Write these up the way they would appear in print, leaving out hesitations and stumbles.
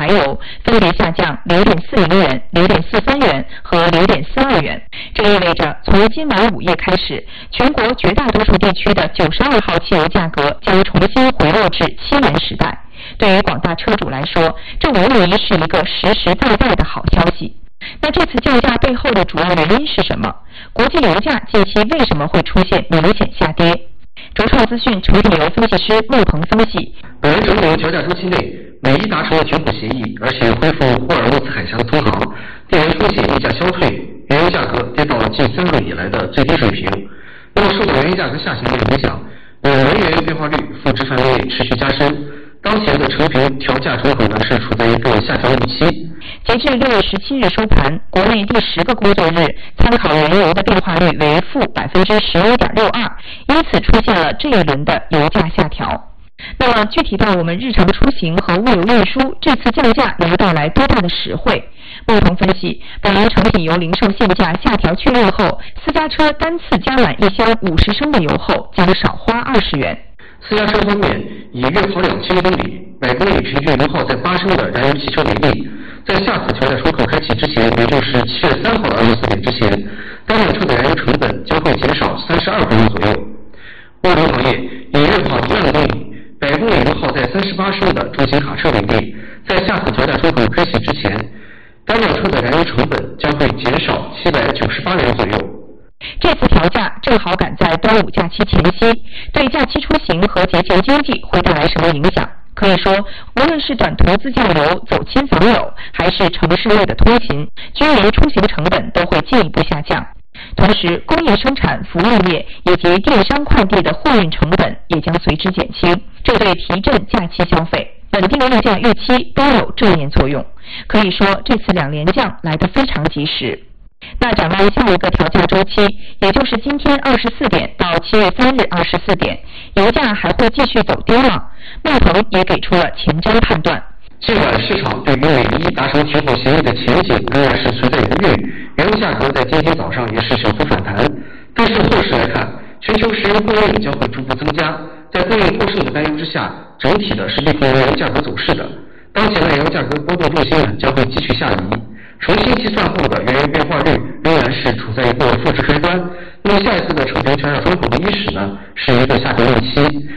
柴油分别下降0.40元、0.43元和0.42元。这意味着从今晚午夜开始，全国绝大多数地区的92号汽油价格将重新回落至7元时代。对于广大车主来说，这无疑是一个实实在在的好消息。那这次降价背后的主要原因是什么？国际油价近期为什么会出现明显下跌？卓创资讯成品油分析师陆鹏分析， 本轮成油调价周期内，美伊达成了全补协议，而且恢复霍尔木兹海峡的通航，地缘风险溢价消退，原油价格跌到了近3个月以来的最低水平。那么受到原油价格下行的影响，能源变化率负值范围持续加深。当前的成品调价窗口呢是处在一个下调预期。 截至6月17日收盘，国内第10个工作日参考原油的变化率为负11.62%，因此出现了这一轮的油价下调。那么具体到我们日常出行和物流运输，这次降价能带来多大的实惠？陆鹏分析，本轮成品油零售限价下调确认后，私家车单次加满一箱50升的油后将少花20元。 私家车方面，以月跑2000公里、每公里平均油耗在8升的燃油汽车为例，在下次调价窗口开启之前，也就是7月3号的24点之前，单辆车的燃油成本将会减少32公里左右。物流行业以月跑1万公里、每公里油耗在38升的中型卡车为例，在下次调价窗口开启之前，单辆车的燃油成本将会减少798元左右。 这次调价正好赶在端午假期前夕，对假期出行和节前经济会带来什么影响？可以说，无论是短途自驾游、走亲访友，还是城市内的通勤，均连出行成本都会进一步下降。同时，工业生产、服务业以及电商快递的货运成本也将随之减轻，这对提振假期消费、稳定物价预期都有正面作用。可以说，这次2连降来得非常及时。那展望下一个调价周期，也就是今天24点到7月3日24点，油价还会继续走低吗？陆鹏也给出了前瞻判断。 尽管市场对于美伊达成停火协议的前景仍然是存在疑虑，原油价格在今天早上也是小幅反弹，但是后市来看，全球石油供应将会逐步增加，在供应过剩的担忧之下，整体的是利空原油价格走势的。当前的原油价格波动重心将会继续下移。重新计算后的原油变化率仍然是处在一个负值开端，那么下一次的成品调价窗口的伊始呢，是一个下调预期。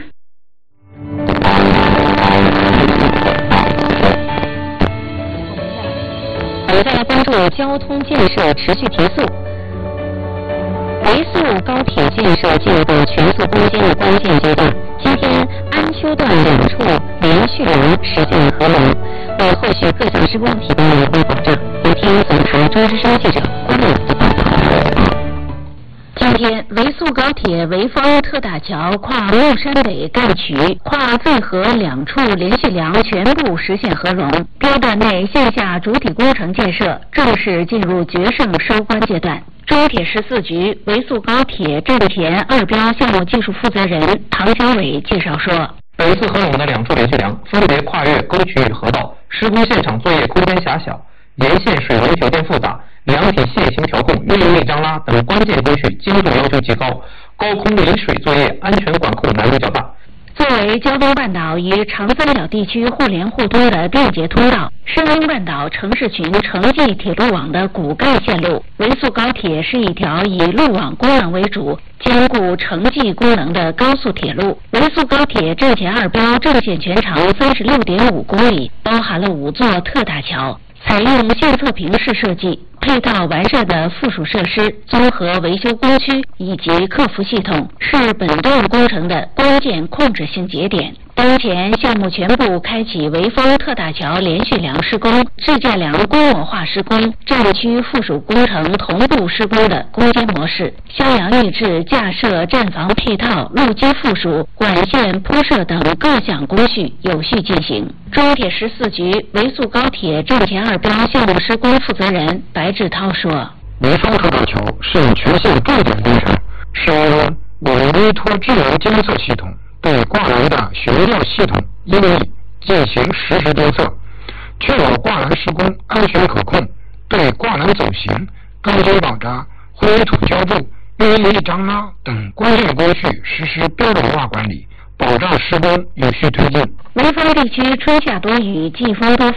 我们再来关注交通建设持续提速。维速高铁建设进入到全速攻坚的关键阶段，今天安丘段2处连续梁实现合龙，为后续各项施工提供了有力保障。有听总台中之声记者关伟的报道。今天，维速高铁潍坊特大桥跨木山北干渠、跨淬河2处连续梁全部实现合龙，标段内线下主体工程建设正式进入决胜收官阶段。中铁14局潍速高铁正田2标项目技术负责人唐小伟介绍说， 本次合龙的2处连续梁分别跨越沟渠与河道，施工现场作业空间狭小，沿线水文条件复杂，梁体线形调控、运力张拉等关键工序精度要求极高，高空临水作业安全管控难度较大。 作为胶东半岛与长三角地区互联互通的便捷通道，深东半岛城市群城际铁路网的骨干线路，潍速高铁是一条以路网功能为主、兼顾城际功能的高速铁路。潍速高铁正前2标正线全长36.5公里，包含了5座特大桥，采用线侧平式设计，配套完善的附属设施、综合维修工区以及客服系统，是本段工程的关键控制性节点。当前项目全部开启潍坊特大桥连续梁施工、自建梁规模化施工、站区附属工程同步施工的攻坚模式，襄阳预制架设站房配套、路基附属、管线铺设等各项工序有序进行。中铁14局潍速高铁正前2标项目施工负责人白志涛说， 潍坊特大桥是全线重点工程，是我们依托智能监测系统对挂栏的悬吊系统应力进行实时监测，确保挂栏施工安全可控，对挂栏走行、钢筋绑扎、混凝土浇筑、运力张拉等关键工序实施标准化管理，保障施工有序推进。 潍坊地区春夏多雨，季风多